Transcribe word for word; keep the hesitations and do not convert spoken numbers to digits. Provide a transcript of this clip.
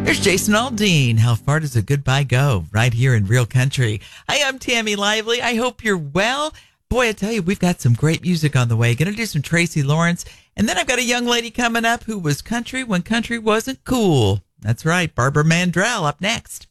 There's Jason Aldean. How far does a goodbye go? Right here in Real Country. Hi, I'm Tammy Lively. I hope you're well. Boy, I tell you, we've got some great music on the way. Going to do some Tracy Lawrence. And then I've got a young lady coming up who was country when country wasn't cool. That's right, Barbara Mandrell up next.